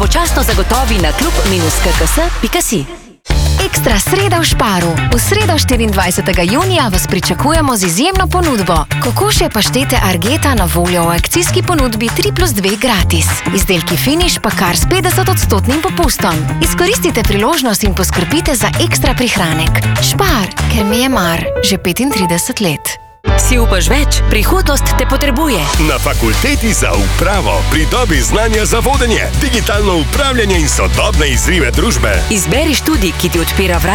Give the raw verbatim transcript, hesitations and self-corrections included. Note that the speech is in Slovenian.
pravočasno zagotovi na klub k k s pika si. Ekstra sreda v Sparu. V sredo štiriindvajsetega junija vas pričakujemo z izjemno ponudbo. Kokošje paštete Argeta na voljo v akcijski ponudbi tri plus dve gratis. Izdelki Finish pa kar s petdeset odstotnim popustom. Izkoristite priložnost in poskrbite za ekstra prihranek. Spar, ker mi je mar že petintrideset let. Si upaš več? Prihodnost te potrebuje. Na fakulteti za upravo pridobi znanja za vodenje, digitalno upravljanje in sodobne izzive družbe. Izberi študij, ki ti odpira vrata